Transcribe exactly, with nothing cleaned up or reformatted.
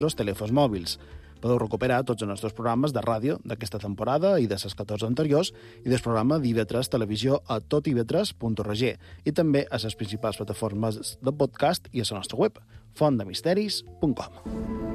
els telèfons mòbils. Podeu recuperar tots els nostres programes de ràdio d'aquesta temporada i de les catorze anteriors i del programa d'I V tres Televisió a tot i v tres punt org i també a les principals plataformes de podcast i a la nostra web, font de misteris punt com.